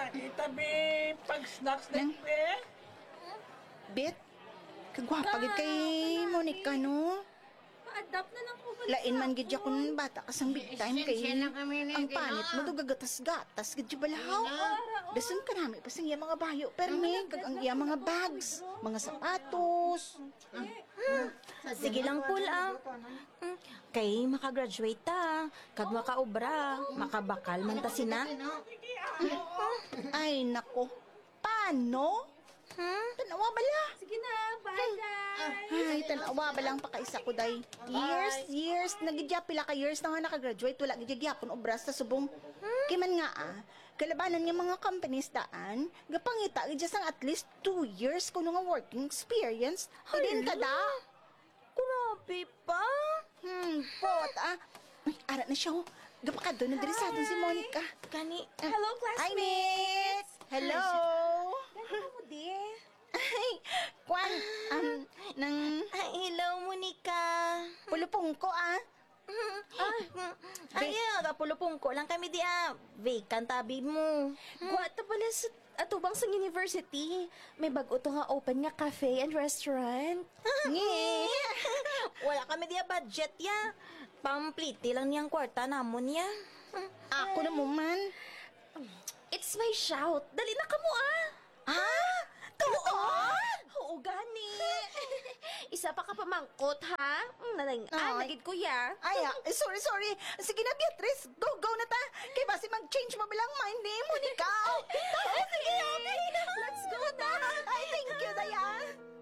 itabi pag-snacks na eh. Bet, kagwapa gid kay Monica, no? Pa-adapt na lang ko ba? Lain man gid kun bata kasang big time kay Siya na kami ang panit mo do gagatas-gatas gid balahaw. Dason ka nami pasang iya mga bayo permi kag ang iya mga bags, mga sapatos. Sige lang, Pul, Kay makagraduate ta, kag makaobra, makabakal man ta sina. Ay nako. Paano? Tanawa bala. Sige na, bye, Ay, tanawa ba lang pakaisa ko, day. Years, nagidya pila ka years na nga nakagraduate, wala gidyapon obras sa subong. Kiman nga kalabanan ng mga companies daan, gapangita gidya sang at least 2 years kuno nga working experience. Hidin ka da. Grabe pa. Pot, Ay, ara na siya, Gapakado na diri sa atin si Monica. Kani, hello, Hi, classmates. mates! Hello! Gano'n mo, di? Ay, Kwan, nang Hello, Monica. pulupong ko, Ay, kapulupong ko lang kami di vacant tabi mo. Guwata pala sa atubang sa university. May bago to nga open nga cafe and restaurant. Ngi! Wala kami di budget ya. Pampliti lang niyang kwarta namon ya. Ako na mo man. It's my shout. Dali na ka mo Tuon! Oo, gani. Isa pa ka pamangkot, ha? Ay. Nagid ko ya. Ay, sorry. Sige na, Beatrice. Go na ta. Kaya basi mag-change mo bilang mind ni Monica. Sige, okay. Let's go, ta. Ay, thank you, Dayan.